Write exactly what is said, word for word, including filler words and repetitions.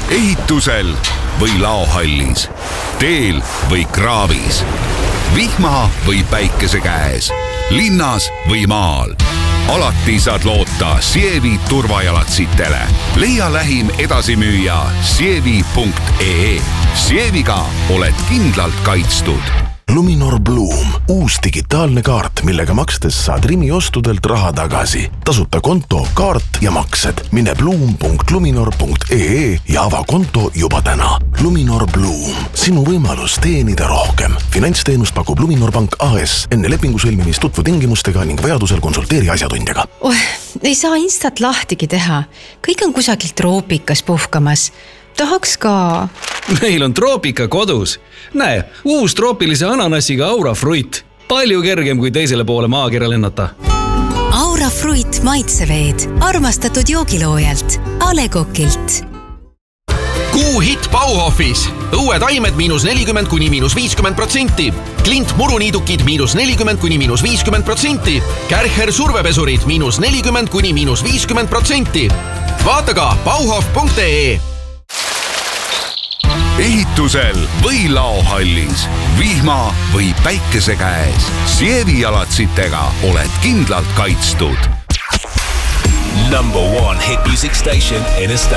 ehitusel või laohallis, teel või kraavis, vihma või päikese käes, linnas või maal. Alati saad loota Sievi turvajalatsitele. Leia lähim edasimüüja sievi punkt ee. Sieviga oled kindlalt kaitstud. Luminor Bloom, uus digitaalne kaart, millega makstes saad Rimi ostudelt raha tagasi. Tasuta konto, kaart ja maksed. Mine bloom punkt luminor punkt ee ja ava konto juba täna. Luminor Bloom, sinu võimalus teenida rohkem. Finantsteenust pakub Luminor Pank A S. Enne lepingu sõlmimist tutvu tingimustega ning vajadusel konsulteeri asjatundjaga. Oh, ei saa instat lahtigi teha. Kõik on kusagilt troopikas puhkamas. Tahaks ka. Meil on troopika kodus. Näe, uus troopilise ananassiga Aura Fruit. Palju kergem kui teisele poole maakera lennata. Aura Fruit maitseveed. Armastatud joogiloojalt. A Le Coqilt. Kuu hit Bauhofis. Õue taimed miinus nelikümmend kuni miinus viiskümmend protsenti. Klint muruniidukid miinus nelikümmend kuni miinus viiskümmend protsenti. Kärcher survepesurid miinus nelikümmend kuni miinus viiskümmend protsenti. Vaata ka bauhof punkt ee. Ehitusel või laohallis, vihma või päikese käes, Sievi jalatsitega oled kindlalt kaitstud. Number one hit music station in a state.